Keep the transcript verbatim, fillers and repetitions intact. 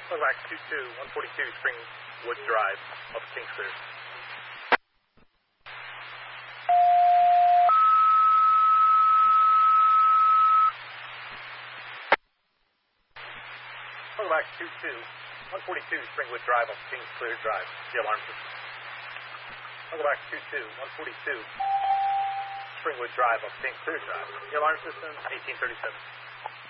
Welcome back two two, one forty-two Springwood Drive, up Kings Clear. Welcome back two two, one forty-two Springwood Drive, up Kings Clear Drive, the alarm system. Welcome back two two, one forty-two Springwood Drive, up Kings Clear Drive, the alarm system, eighteen thirty-seven.